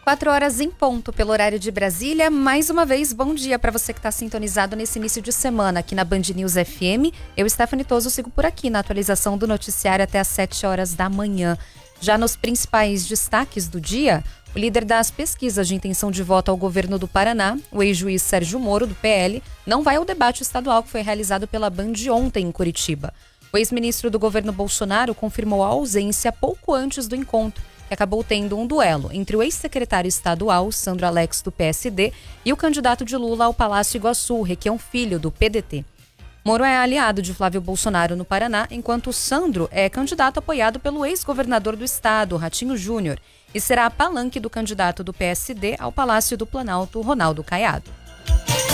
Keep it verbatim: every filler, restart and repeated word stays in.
Quatro horas em ponto pelo horário de Brasília. Mais uma vez, bom dia para você que está sintonizado nesse início de semana aqui na Band News F M. Eu, Stephanie Toso, sigo por aqui na atualização do noticiário até às sete horas da manhã. Já nos principais destaques do dia, o líder das pesquisas de intenção de voto ao governo do Paraná, o ex-juiz Sérgio Moro, do P L, não vai ao debate estadual que foi realizado pela Band ontem em Curitiba. O ex-ministro do governo Bolsonaro confirmou a ausência pouco antes do encontro, que acabou tendo um duelo entre o ex-secretário estadual, Sandro Alex, do P S D, e o candidato de Lula ao Palácio Iguaçu, Requião Filho, do P D T. Moro é aliado de Flávio Bolsonaro no Paraná, enquanto Sandro é candidato apoiado pelo ex-governador do estado, Ratinho Júnior, e será a palanque do candidato do P S D ao Palácio do Planalto, Ronaldo Caiado.